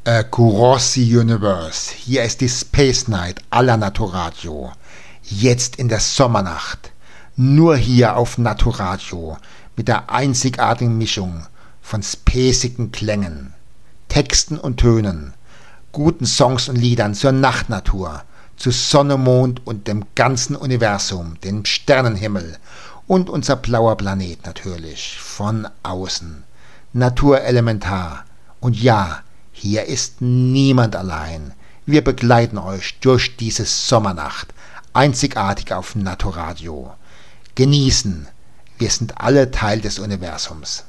Across the Universe. Hier ist die Space Night à la Naturadio. Jetzt in der Sommernacht. Nur hier auf Naturadio. Mit der einzigartigen Mischung von spacigen Klängen, Texten und Tönen, guten Songs und Liedern zur Nachtnatur, zu Sonne, Mond und dem ganzen Universum, dem Sternenhimmel und unser blauer Planet natürlich, von außen. Naturelementar. Und ja, hier ist niemand allein. Wir begleiten euch durch diese Sommernacht, einzigartig auf Naturadio. Genießen, wir sind alle Teil des Universums.